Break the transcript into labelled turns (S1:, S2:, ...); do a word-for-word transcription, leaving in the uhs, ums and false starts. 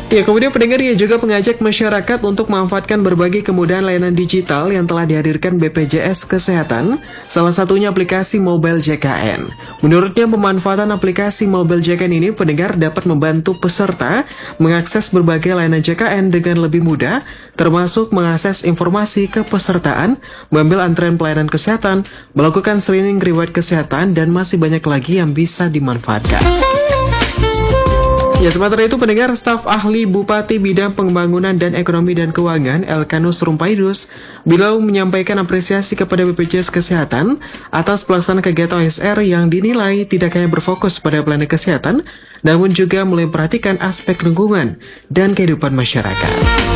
S1: Ya, kemudian pendengar ia juga mengajak masyarakat untuk memanfaatkan berbagai kemudahan layanan digital yang telah dihadirkan B P J S Kesehatan, salah satunya aplikasi Mobile J K N. Menurutnya, pemanfaatan aplikasi Mobile J K N ini pendengar dapat membantu peserta mengakses berbagai layanan J K N dengan lebih mudah, termasuk mengakses informasi kepesertaan, mengambil antrean pelayanan kesehatan, melakukan screening riwayat kesehatan, dan masih banyak lagi yang bisa dimanfaatkan. Ya, sementara itu pendengar, staf ahli Bupati Bidang Pembangunan dan Ekonomi dan Keuangan Elkanus Rumpaidus beliau menyampaikan apresiasi kepada B P J S Kesehatan atas pelaksanaan kegiatan O S R yang dinilai tidak hanya berfokus pada pelayanan kesehatan, namun juga mulai memperhatikan aspek lingkungan dan kehidupan masyarakat.